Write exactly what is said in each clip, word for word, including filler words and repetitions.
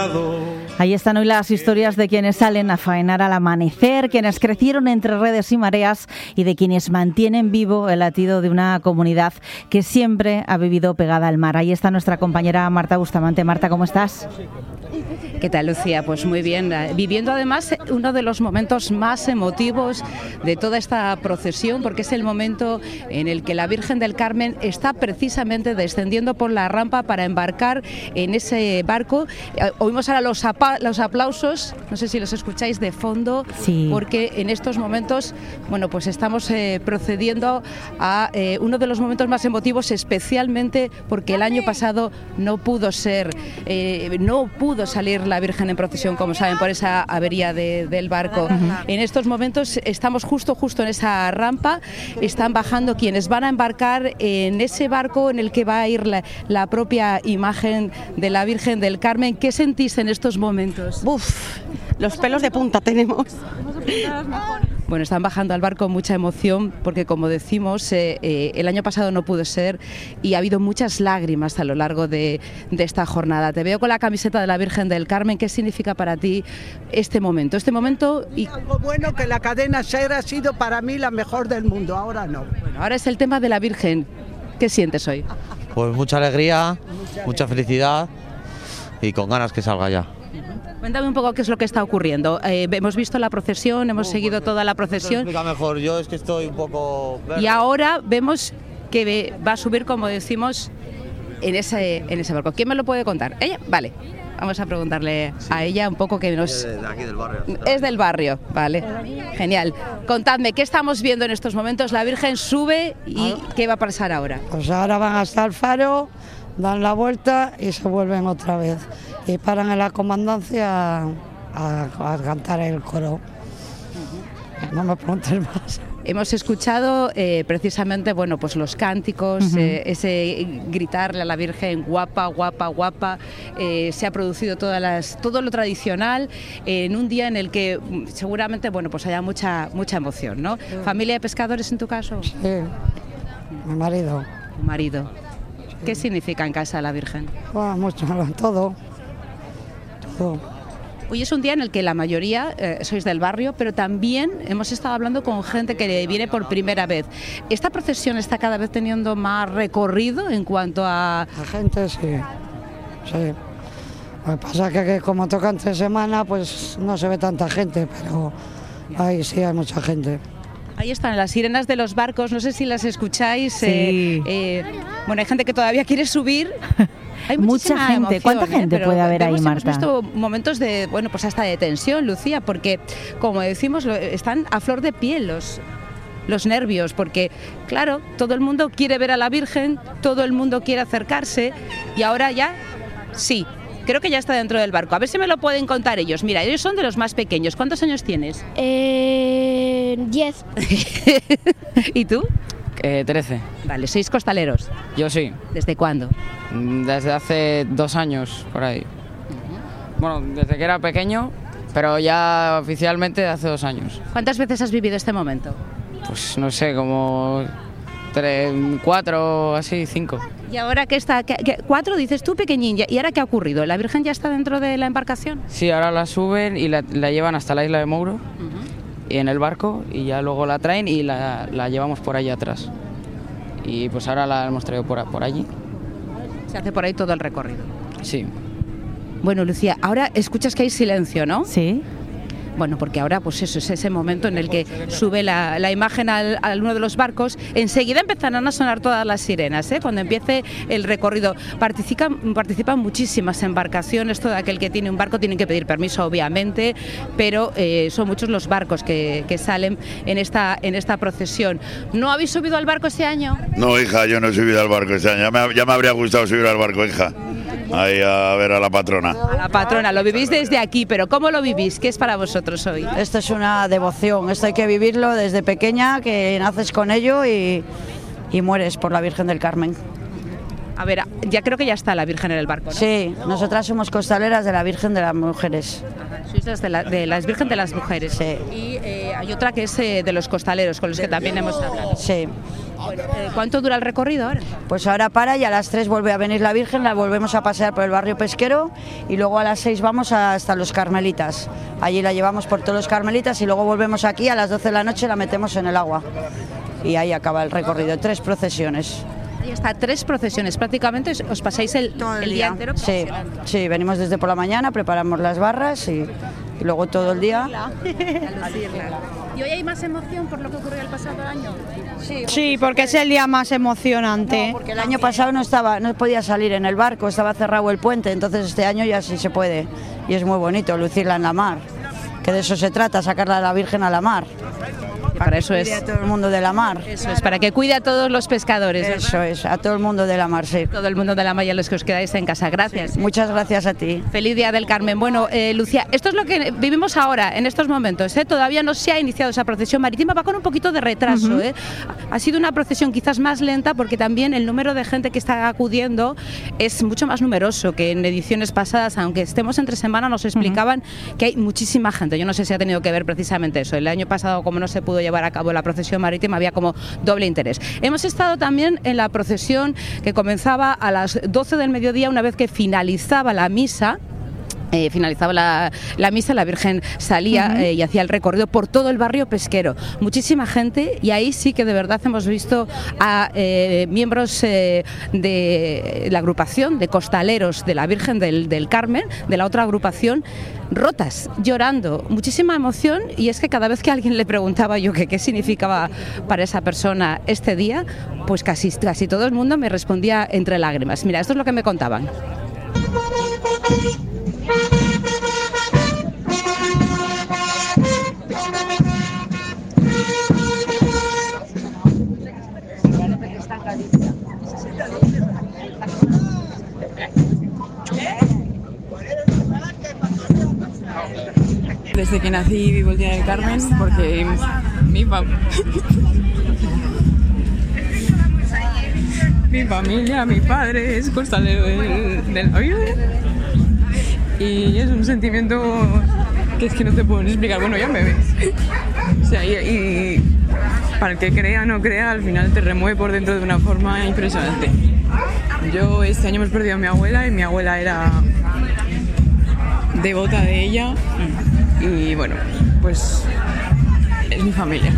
soñado. Ahí están hoy las historias de quienes salen a faenar al amanecer, quienes crecieron entre redes y mareas y de quienes mantienen vivo el latido de una comunidad que siempre ha vivido pegada al mar. Ahí está nuestra compañera Marta Bustamante. Marta, ¿cómo estás? ¿Qué tal, Lucía? Pues muy bien, viviendo además uno de los momentos más emotivos de toda esta procesión, porque es el momento en el que la Virgen del Carmen está precisamente descendiendo por la rampa para embarcar en ese barco. Oímos ahora los, los aplausos, no sé si los escucháis de fondo, sí, porque en estos momentos, bueno, pues estamos eh, procediendo a eh, uno de los momentos más emotivos, especialmente porque el año pasado no pudo ser, eh, no pudo salir la Virgen en procesión, como saben, por esa avería de, del barco. Uh-huh. En estos momentos estamos justo, justo en esa rampa, están bajando quienes van a embarcar en ese barco en el que va a ir la, la propia imagen de la Virgen del Carmen. ¿Qué sentís en estos momentos? Uf, los pelos de punta tenemos. Bueno, están bajando al barco, mucha emoción, porque como decimos, eh, eh, el año pasado no pudo ser y ha habido muchas lágrimas a lo largo de, de esta jornada. Te veo con la camiseta de la Virgen del Carmen. ¿Qué significa para ti este momento? Este momento y... Algo bueno, que la cadena SER ha sido para mí la mejor del mundo, ahora no. Bueno, ahora es el tema de la Virgen. ¿Qué sientes hoy? Pues mucha alegría, mucha felicidad y con ganas que salga ya. Cuéntame un poco qué es lo que está ocurriendo. Eh, hemos visto la procesión, hemos uh, seguido pues, toda la procesión. Explica mejor, yo es que estoy un poco verde. Y ahora vemos que va a subir, como decimos, en ese, en ese barco. ¿Quién me lo puede contar? ¿Ella? Vale. Vamos a preguntarle sí. a ella un poco que nos... De aquí del barrio. Es del barrio, vale. Genial. Contadme, ¿qué estamos viendo en estos momentos? La Virgen sube y ¿qué va a pasar ahora? Pues ahora van hasta el faro, dan la vuelta y se vuelven otra vez. Y paran en la comandancia a, a, a cantar el coro. No me preguntes más. Hemos escuchado eh, precisamente, bueno, pues los cánticos, uh-huh. eh, ese gritarle a la Virgen guapa, guapa, guapa. Eh, se ha producido todas las, todo lo tradicional eh, en un día en el que seguramente, bueno, pues haya mucha, mucha emoción, ¿no? Sí. ¿Familia de pescadores en tu caso? Sí, mi marido. Tu marido. Sí. ¿Qué significa en casa la Virgen? Bueno, mucho, todo. Todo. Hoy es un día en el que la mayoría eh, sois del barrio, pero también hemos estado hablando con gente que viene por primera vez. ¿Esta procesión está cada vez teniendo más recorrido en cuanto a...? La gente sí, sí. Lo que pasa es que, que como toca entre semana, pues no se ve tanta gente, pero ahí sí hay mucha gente. Ahí están las sirenas de los barcos, no sé si las escucháis. Sí. Eh, eh, bueno, hay gente que todavía quiere subir. Hay mucha gente. Emoción, ¿Cuánta gente ¿eh? puede haber ahí, Marta? Hemos visto momentos de, bueno, pues hasta de tensión, Lucía, porque, como decimos, están a flor de piel los, los nervios, porque, claro, todo el mundo quiere ver a la Virgen, todo el mundo quiere acercarse, y ahora ya, sí, creo que ya está dentro del barco. A ver si me lo pueden contar ellos. Mira, ellos son de los más pequeños. ¿Cuántos años tienes? Eh, diez. ¿Y tú? Eh, trece. Vale, ¿sois costaleros? Yo sí. ¿Desde cuándo? Desde hace dos años, por ahí. Uh-huh. Bueno, desde que era pequeño, pero ya oficialmente hace dos años. ¿Cuántas veces has vivido este momento? Pues no sé, como tres, cuatro, así, cinco. ¿Y ahora qué está? ¿Qué, qué, cuatro dices tú, pequeñín? ¿Y ahora qué ha ocurrido? ¿La Virgen ya está dentro de la embarcación? Sí, ahora la suben y la, la llevan hasta la isla de Mouro. Uh-huh. Y en el barco, y ya luego la traen y la, la llevamos por allí atrás. Y pues ahora la hemos traído por, por allí. Se hace por ahí todo el recorrido. Sí. Bueno, Lucía, ahora escuchas que hay silencio, ¿no? Sí. Bueno, porque ahora pues eso es ese momento en el que sube la, la imagen al, a uno de los barcos. Enseguida empezarán a sonar todas las sirenas, ¿eh? Cuando empiece el recorrido. Participan, participan muchísimas embarcaciones. Todo aquel que tiene un barco tiene que pedir permiso, obviamente, pero eh, son muchos los barcos que, que salen en esta, en esta procesión. ¿No habéis subido al barco este año? No, hija, yo no he subido al barco este año. Ya me, ya me habría gustado subir al barco, hija. Ahí a ver a la patrona. A la patrona, lo vivís desde aquí, pero ¿cómo lo vivís? ¿Qué es para vosotros hoy? Esto es una devoción, esto hay que vivirlo desde pequeña, que naces con ello y, y mueres por la Virgen del Carmen. A ver, ya creo que ya está la Virgen en el barco, ¿no? Sí, nosotras somos costaleras de la Virgen de las Mujeres. Sois de la, de las Virgen de las Mujeres. Sí. Y eh, hay otra que es eh, de los costaleros, con los que también hemos hablado. Sí. Bueno, eh, ¿cuánto dura el recorrido ahora? Pues ahora para y a las tres vuelve a venir la Virgen, la volvemos a pasear por el barrio pesquero y luego a las seis vamos hasta los Carmelitas. Allí la llevamos por todos los Carmelitas y luego volvemos aquí a las doce de la noche, la metemos en el agua. Y ahí acaba el recorrido, tres procesiones. Ahí está, tres procesiones, prácticamente os pasáis el, Todo el, el día. día entero. Sí, sí, venimos desde por la mañana, preparamos las barras y, y luego todo el día. ¿Y hoy hay más emoción por lo que ocurrió el pasado año? Sí, Sí, porque es el día más emocionante. no, porque el año pasado no estaba, no podía salir en el barco, estaba cerrado el puente, entonces este año ya sí se puede y es muy bonito lucirla en la mar, que de eso se trata, sacarla a la Virgen a la mar. Para eso es. Cuide a todo el mundo de la mar. Eso es, para que cuide a todos los pescadores. ¿verdad? Eso es, a todo el mundo de la mar, sí. Todo el mundo de la mar y a los que os quedáis en casa. Gracias. Muchas gracias a ti. Feliz Día del Carmen. Bueno, eh, Lucía, esto es lo que vivimos ahora, en estos momentos. ¿eh? Todavía no se ha iniciado esa procesión marítima, va con un poquito de retraso. Uh-huh. ¿eh? Ha sido una procesión quizás más lenta porque también el número de gente que está acudiendo es mucho más numeroso que en ediciones pasadas, aunque estemos entre semana, nos explicaban uh-huh. que hay muchísima gente. Yo no sé si ha tenido que ver precisamente eso. El año pasado, como no se pudo llevar a cabo la procesión marítima, había como doble interés. Hemos estado también en la procesión que comenzaba a las doce del mediodía, una vez que finalizaba la misa. Eh, finalizaba la, la misa, la Virgen salía uh-huh. eh, y hacía el recorrido por todo el barrio pesquero. Muchísima gente y ahí sí que de verdad hemos visto a eh, miembros eh, de la agrupación de costaleros de la Virgen del, del Carmen, de la otra agrupación, rotas, llorando, muchísima emoción, y es que cada vez que alguien le preguntaba yo que qué significaba para esa persona este día, pues casi, casi todo el mundo me respondía entre lágrimas. Mira, esto es lo que me contaban. Desde que nací vivo el Día del Carmen porque mi, fam- mi familia, mi padre es costalero del, de la Virgen y es un sentimiento que es que no te puedo explicar. Bueno, ya me ves. O sea, y, y para el que crea o no crea, al final te remueve por dentro de una forma impresionante. Yo este año hemos perdido a mi abuela y mi abuela era devota de ella. Y bueno, pues es mi familia.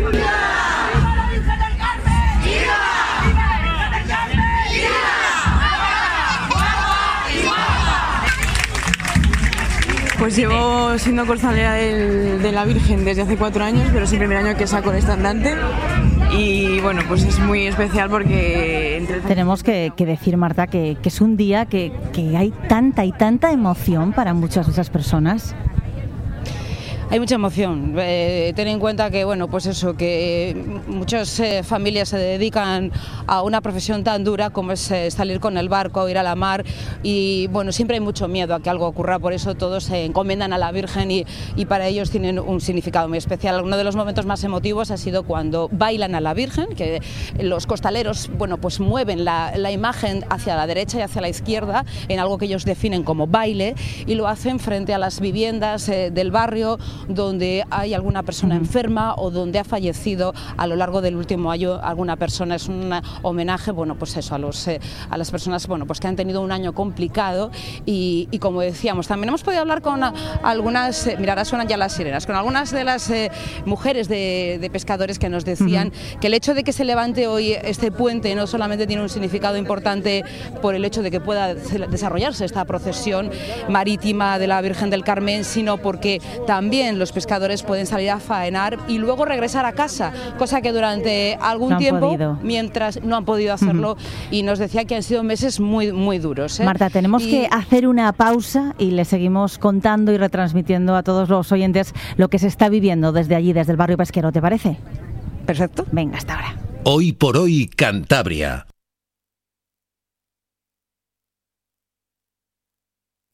Pues llevo siendo costalera del, de la Virgen desde hace cuatro años, pero es el primer año que saco el estandarte. Y bueno, pues es muy especial porque... Entre... Tenemos que, que decir, Marta, que, que es un día que, que hay tanta y tanta emoción para muchas de esas personas. Hay mucha emoción. Eh, ten en cuenta que, bueno, pues eso, que muchas eh, familias se dedican a una profesión tan dura como es eh, salir con el barco, ir a la mar, y bueno, siempre hay mucho miedo a que algo ocurra, por eso todos se encomiendan a la Virgen y, y para ellos tienen un significado muy especial. Uno de los momentos más emotivos ha sido cuando bailan a la Virgen, que los costaleros, bueno, pues mueven la, la imagen hacia la derecha y hacia la izquierda en algo que ellos definen como baile, y lo hacen frente a las viviendas eh, del barrio donde hay alguna persona enferma o donde ha fallecido a lo largo del último año alguna persona. Es un homenaje, bueno, pues eso, a los eh, a las personas, bueno, pues que han tenido un año complicado y, y como decíamos, también hemos podido hablar con a, algunas, eh, mira, ahora suenan ya las sirenas, con algunas de las eh, mujeres de, de pescadores que nos decían uh-huh. que el hecho de que se levante hoy este puente no solamente tiene un significado importante por el hecho de que pueda desarrollarse esta procesión marítima de la Virgen del Carmen, sino porque también los pescadores pueden salir a faenar y luego regresar a casa, cosa que durante algún no tiempo, podido. mientras no han podido hacerlo, uh-huh. y nos decía que han sido meses muy, muy duros. ¿eh? Marta, tenemos y... que hacer una pausa y le seguimos contando y retransmitiendo a todos los oyentes lo que se está viviendo desde allí, desde el barrio pesquero, ¿te parece? Perfecto. Venga, hasta ahora. Hoy por hoy, Cantabria.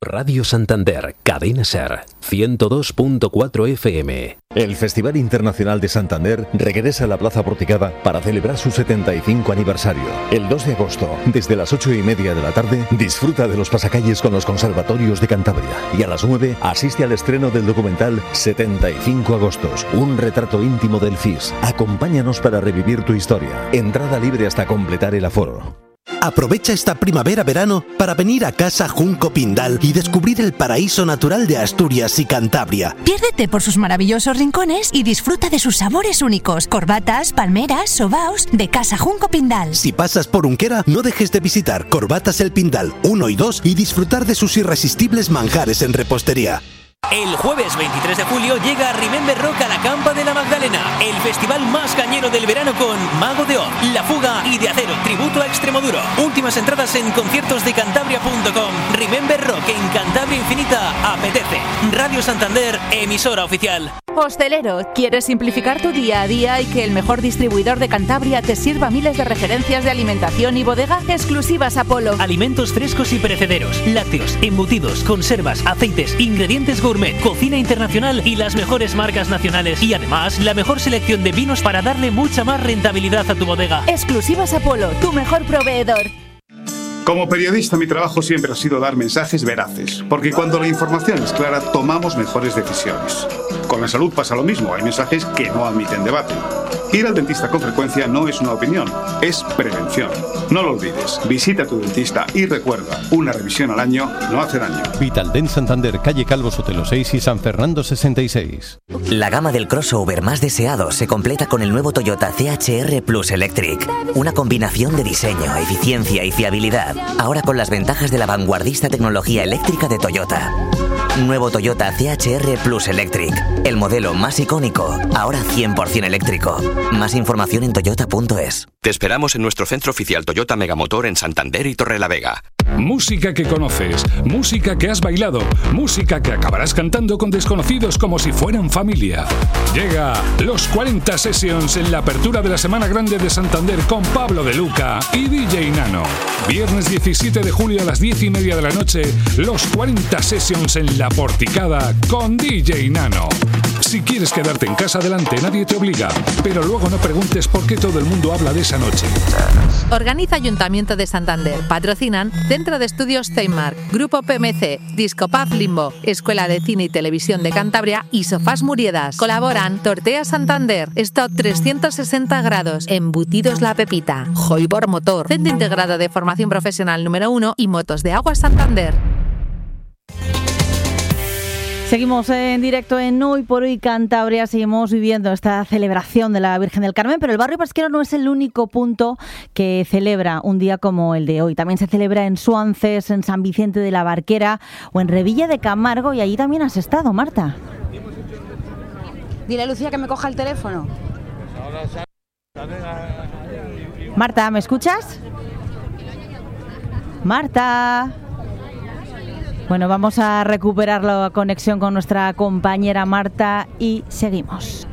Radio Santander, Cadena Ser, ciento dos punto cuatro F M. El Festival Internacional de Santander regresa a la Plaza Porticada para celebrar su setenta y cinco aniversario. El dos de agosto, desde las ocho y media de la tarde, disfruta de los pasacalles con los conservatorios de Cantabria. Y a las nueve, asiste al estreno del documental setenta y cinco agostos, un retrato íntimo del F I S. Acompáñanos para revivir tu historia. Entrada libre hasta completar el aforo. Aprovecha esta primavera-verano para venir a Casa Junco Pindal y descubrir el paraíso natural de Asturias y Cantabria. Piérdete por sus maravillosos rincones y disfruta de sus sabores únicos. Corbatas, palmeras, sobaos de Casa Junco Pindal. Si pasas por Unquera, no dejes de visitar Corbatas El Pindal uno y dos y disfrutar de sus irresistibles manjares en repostería. El jueves veintitrés de julio llega Remember Rock a la Campa de la Magdalena, el festival más cañero del verano con Mago de Oz, La Fuga y De Acero, tributo a Extremoduro. Últimas entradas en conciertos de cantabria punto com. Remember Rock en Cantabria Infinita apetece. Radio Santander, emisora oficial. Hostelero, ¿quieres simplificar tu día a día y que el mejor distribuidor de Cantabria te sirva miles de referencias de alimentación y bodega? Exclusivas Apolo. Alimentos frescos y perecederos, lácteos, embutidos, conservas, aceites, ingredientes gourmet, cocina internacional y las mejores marcas nacionales. Y además, la mejor selección de vinos para darle mucha más rentabilidad a tu bodega. Exclusivas Apolo, tu mejor proveedor. Como periodista, mi trabajo siempre ha sido dar mensajes veraces, porque cuando la información es clara, tomamos mejores decisiones. Con la salud pasa lo mismo, hay mensajes que no admiten debate. Ir al dentista con frecuencia no es una opinión, es prevención. No lo olvides, visita a tu dentista y recuerda, una revisión al año no hace daño. Vitaldent Santander, calle Calvo Sotelo seis y San Fernando sesenta y seis. La gama del crossover más deseado se completa con el nuevo Toyota C H R Plus Electric. Una combinación de diseño, eficiencia y fiabilidad. Ahora con las ventajas de la vanguardista tecnología eléctrica de Toyota. Nuevo Toyota C H R Plus Electric. El modelo más icónico, ahora cien por ciento eléctrico. Más información en toyota punto es. Te esperamos en nuestro centro oficial Toyota Megamotor en Santander y Torrelavega. Música que conoces, música que has bailado, música que acabarás cantando con desconocidos como si fueran familia. Llega los cuarenta Sessions en la apertura de la Semana Grande de Santander con Pablo de Luca y D J Nano. Viernes diecisiete de julio a las diez y media de la noche, los cuarenta Sessions en La Porticada con D J Nano. Si quieres quedarte en casa, adelante, nadie te obliga, pero luego no preguntes por qué todo el mundo habla de esa noche. Organiza Ayuntamiento de Santander. Patrocinan Centro de Estudios Steinmark, Grupo P M C, Discopaz Limbo, Escuela de Cine y Televisión de Cantabria y Sofás Muriedas. Colaboran Tortea Santander, Stock trescientos sesenta grados, Embutidos La Pepita, Joibor Motor, Centro Integrado de Formación Profesional número uno y Motos de Agua Santander. Seguimos en directo en Hoy por Hoy Cantabria, seguimos viviendo esta celebración de la Virgen del Carmen, pero el barrio pesquero no es el único punto que celebra un día como el de hoy. También se celebra en Suances, en San Vicente de la Barquera o en Revilla de Camargo, y allí también has estado, Marta. Dile a Lucía que me coja el teléfono. Marta, ¿me escuchas? Marta... Bueno, vamos a recuperar la conexión con nuestra compañera Marta y seguimos.